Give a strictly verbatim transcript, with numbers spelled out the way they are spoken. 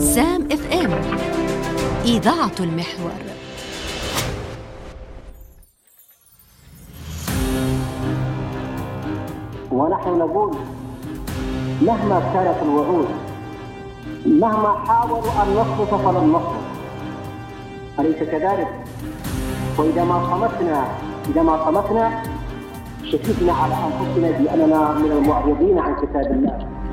سام اف ام إذاعة المحور. ونحن نقول مهما كانت الوعود، مهما حاولوا أن نصمت فلن نصمت، أليس كذلك؟ وإذا ما صمتنا إذا ما صمتنا شككنا على أنفسنا بأننا من المعرضين عن كتاب الله.